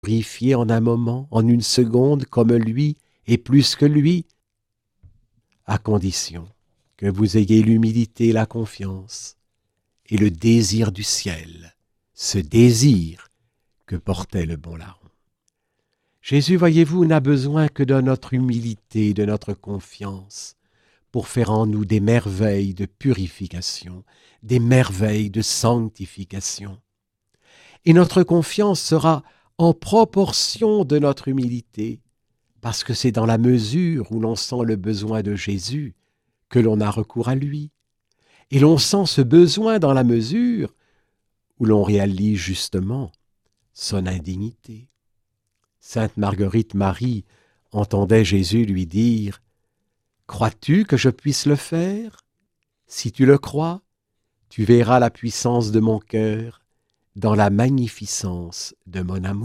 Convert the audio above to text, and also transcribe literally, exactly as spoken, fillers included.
purifier en un moment, en une seconde, comme lui et plus que lui, à condition que vous ayez l'humilité, la confiance et le désir du ciel, ce désir que portait le bon larron. Jésus, voyez-vous, n'a besoin que de notre humilité, de notre confiance, pour faire en nous des merveilles de purification, des merveilles de sanctification. Et notre confiance sera en proportion de notre humilité, parce que c'est dans la mesure où l'on sent le besoin de Jésus que l'on a recours à lui. Et l'on sent ce besoin dans la mesure où l'on réalise justement son indignité. Sainte Marguerite Marie entendait Jésus lui dire « Crois-tu que je puisse le faire? Si tu le crois, tu verras la puissance de mon cœur dans la magnificence de mon amour. »